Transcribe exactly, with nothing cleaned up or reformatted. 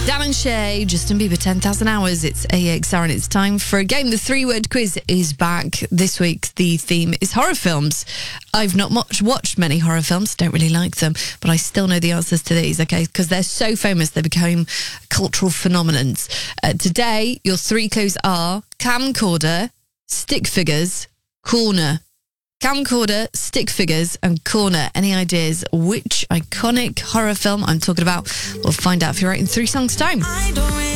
Dan and Shay, Justin Bieber, ten thousand hours. It's A X R and it's time for a game. The three-word quiz is back this week. The theme is horror films. I've not much watched many horror films, don't really like them, but I still know the answers to these, okay? Because they're so famous, they became cultural phenomenons. Uh, today, your three clues are camcorder, stick figures, corner. Camcorder, stick figures, and corner. Any ideas which iconic horror film I'm talking about? We'll find out if you're right in three songs' time.